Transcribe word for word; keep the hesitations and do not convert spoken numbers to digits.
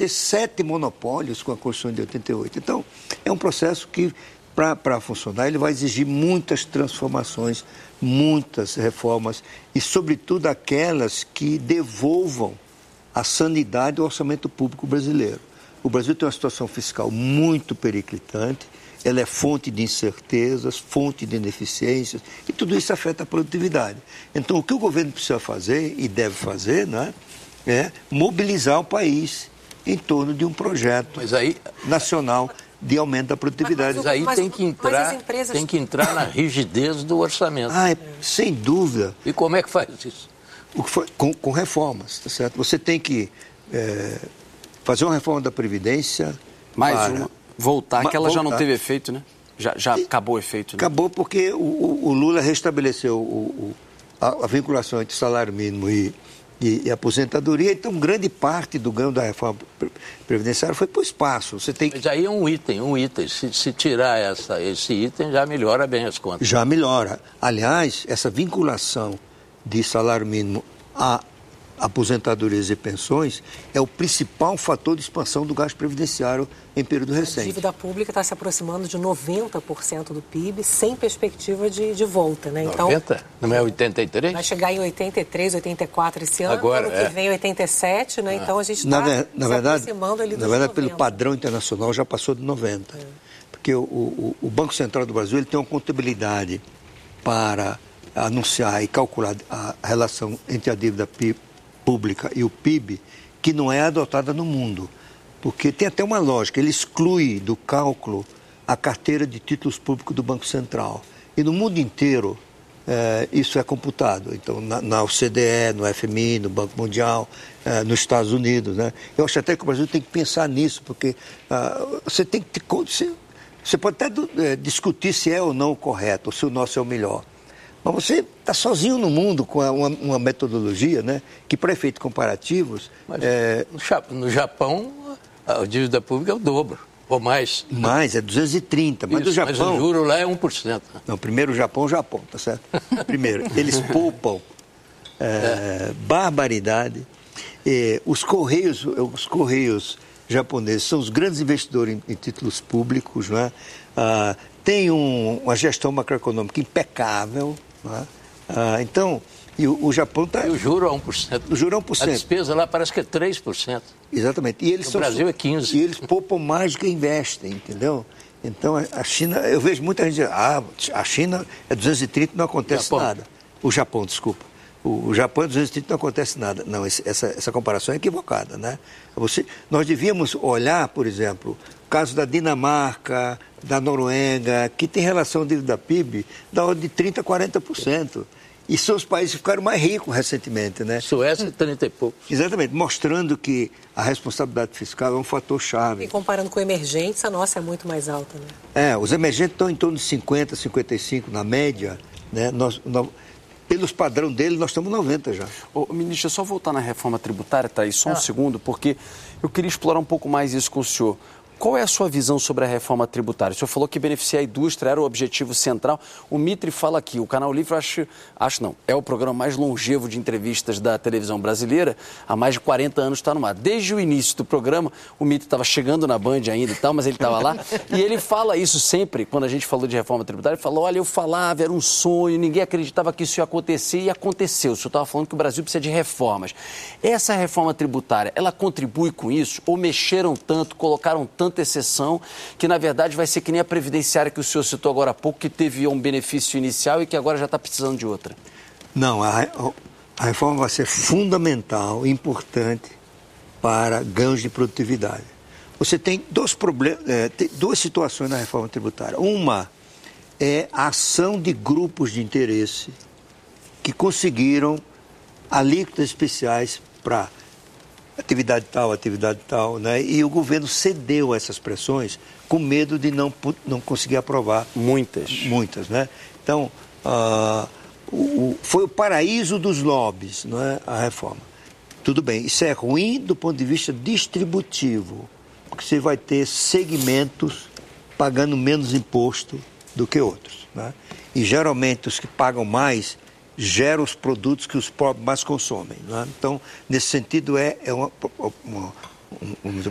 ter sete monopólios com a Constituição de oitenta e oito. Então, é um processo que, para funcionar, ele vai exigir muitas transformações, muitas reformas e, sobretudo, aquelas que devolvam a sanidade do orçamento público brasileiro. O Brasil tem uma situação fiscal muito periclitante, ela é fonte de incertezas, fonte de ineficiências, e tudo isso afeta a produtividade. Então, o que o governo precisa fazer, e deve fazer, né, é mobilizar o país em torno de um projeto mas aí, nacional de aumento da produtividade. Mas, mas aí mas, tem que entrar, empresas... tem que entrar na rigidez do orçamento. Ah, é, sem dúvida. E como é que faz isso? O que foi, com, com reformas, tá certo? Você tem que é, fazer uma reforma da Previdência. Mais para... uma. Voltar, que ela voltar. já não teve efeito, né? Já, já acabou o efeito, né? Acabou porque o, o, o Lula restabeleceu o, o, a, a vinculação entre salário mínimo e, e, e aposentadoria, então grande parte do ganho da reforma previdenciária foi para o espaço. Você tem que... Mas aí é um item, um item. Se, se tirar essa, esse item, já melhora bem as contas. Já melhora. Aliás, essa vinculação de salário mínimo a aposentadorias e pensões é o principal fator de expansão do gasto previdenciário em período recente. A dívida pública está se aproximando de noventa por cento do P I B, sem perspectiva de, de volta, né? Então, noventa? Não é oitenta e três? Vai chegar em oitenta e três, oitenta e quatro esse ano, Agora, ano é. que vem oitenta e sete, né? Ah. Então a gente está se verdade, aproximando ali dos Na verdade, noventa. pelo padrão internacional, já passou de noventa. É. Porque o, o, o Banco Central do Brasil ele tem uma contabilidade para anunciar e calcular a relação entre a dívida P I B pública e o P I B, que não é adotada no mundo. Porque tem até uma lógica, ele exclui do cálculo a carteira de títulos públicos do Banco Central. E no mundo inteiro, eh, isso é computado. Então, na, na O C D E, no F M I, no Banco Mundial, eh, nos Estados Unidos, né? Eu acho até que o Brasil tem que pensar nisso, porque ah, você tem que... Você, você pode até eh, discutir se é ou não o correto, ou se o nosso é o melhor. Mas você está sozinho no mundo com uma, uma metodologia, né, que, para efeitos comparativos... Mas é... no Japão, a dívida pública é o dobro, ou mais. Mais, é duzentos e trinta. Mas, Isso, do Japão, mas o juro lá é um por cento. Não, primeiro o Japão, o Japão, tá certo? Primeiro, eles poupam é, é. barbaridade. É, os Correios, os Correios japoneses são os grandes investidores em, em títulos públicos, né? Ah, tem um, uma gestão macroeconômica impecável, né? Ah, então, e o, o Japão está... E o juro é um por cento. O juro é um por cento. A despesa lá parece que é três por cento. Exatamente. E eles o são, Brasil é quinze por cento. E eles poupam mais do que investem, entendeu? Então, a China... Eu vejo muita gente dizer, ah, a China é duzentos e trinta e não acontece Japão. nada. O Japão, desculpa. O, o Japão é duzentos e trinta e não acontece nada. Não, esse, essa, essa comparação é equivocada, né? Você, nós devíamos olhar, por exemplo, o caso da Dinamarca, da Noruega, que tem relação dívida P I B da ordem de trinta por cento, quarenta por cento. E seus países ficaram mais ricos recentemente, né? Suécia, trinta e pouco. Exatamente, mostrando que a responsabilidade fiscal é um fator chave. E comparando com emergentes, a nossa é muito mais alta, né? É, os emergentes estão em torno de cinquenta, cinquenta e cinco na média, né? Nós, nós, pelos padrão dele, nós estamos noventa já. Ô, ministro, é só voltar na reforma tributária, tá aí, só um ah. segundo, porque eu queria explorar um pouco mais isso com o senhor. Qual é a sua visão sobre a reforma tributária? O senhor falou que beneficiar a indústria era o objetivo central. O Mitre fala aqui, o Canal Livre, acho, acho não, é o programa mais longevo de entrevistas da televisão brasileira. Há mais de quarenta anos está no ar. Desde o início do programa, o Mitre estava chegando na Band ainda e tal, mas ele estava lá. E ele fala isso sempre, quando a gente falou de reforma tributária, ele falou, olha, eu falava, era um sonho, ninguém acreditava que isso ia acontecer e aconteceu. O senhor estava falando que o Brasil precisa de reformas. Essa reforma tributária, ela contribui com isso? Ou mexeram tanto, colocaram tanto exceção, que na verdade vai ser que nem a previdenciária que o senhor citou agora há pouco, que teve um benefício inicial e que agora já está precisando de outra? Não, a, a reforma vai ser fundamental, importante para ganhos de produtividade. Você tem dois problemas, é, tem duas situações na reforma tributária. Uma é a ação de grupos de interesse que conseguiram alíquotas especiais para atividade tal, atividade tal, né? E o governo cedeu a essas pressões com medo de não, não conseguir aprovar. Muitas. Muitas, né? Então, uh, o, o, foi o paraíso dos lobbies, não é? A reforma. Tudo bem, isso é ruim do ponto de vista distributivo, porque você vai ter segmentos pagando menos imposto do que outros, né? E geralmente os que pagam mais geram os produtos que os pobres mais consomem, né? Então, nesse sentido, é, é uma, uma, uma, uma